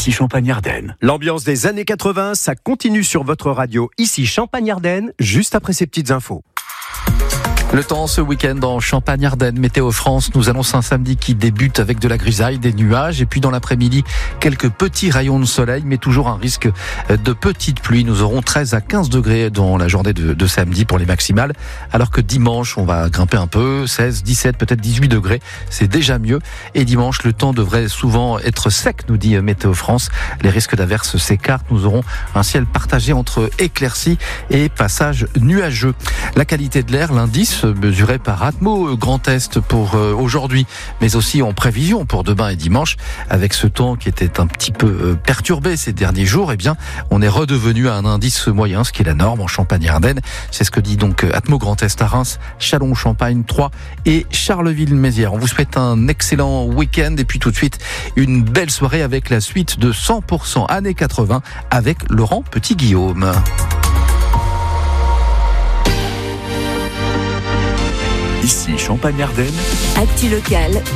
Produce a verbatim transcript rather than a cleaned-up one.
ici Champagne-Ardenne. L'ambiance des années quatre-vingts, ça continue sur votre radio, ici Champagne-Ardenne, juste après ces petites infos. Le temps ce week-end en Champagne-Ardenne, Météo France nous annonce un samedi qui débute avec de la grisaille, des nuages et puis dans l'après-midi, quelques petits rayons de soleil, mais toujours un risque de petites pluies. Nous aurons treize à quinze degrés dans la journée de, de samedi pour les maximales, alors que dimanche, on va grimper un peu, seize, dix-sept, peut-être dix-huit degrés. C'est déjà mieux. Et dimanche, le temps devrait souvent être sec, nous dit Météo France. Les risques d'averses s'écartent. Nous aurons un ciel partagé entre éclaircies et passages nuageux. La qualité de l'air, l'indice mesuré par Atmo Grand Est pour euh, aujourd'hui, mais aussi en prévision pour demain et dimanche. Avec ce temps qui était un petit peu euh, perturbé ces derniers jours, eh bien, on est redevenu à un indice moyen, ce qui est la norme en Champagne-Ardenne. C'est ce que dit donc Atmo Grand Est à Reims, Châlons-Champagne, Troyes et Charleville-Mézières. On vous souhaite un excellent week-end et puis tout de suite une belle soirée avec la suite de cent pour cent années quatre-vingts avec Laurent Petit-Guillaume. Ici Champagne-Ardenne. Actu locale